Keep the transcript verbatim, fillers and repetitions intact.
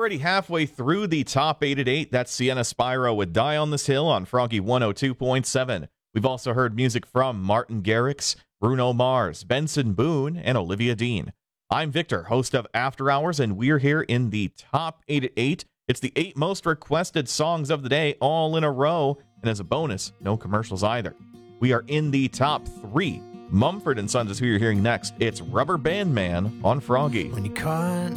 already halfway through the top eight at eight. That's Sienna Spyro with Die on This Hill on Froggy one oh two point seven. We've also heard music from Martin Garrix, Bruno Mars, Benson Boone, and Olivia Dean. I'm Victor, host of After Hours, and we're here in the top eight at eight. It's the eight most requested songs of the day, all in a row. And as a bonus, no commercials either. We are in the top three. Mumford and Sons is who you're hearing next. It's Rubber Band Man on Froggy. When you caught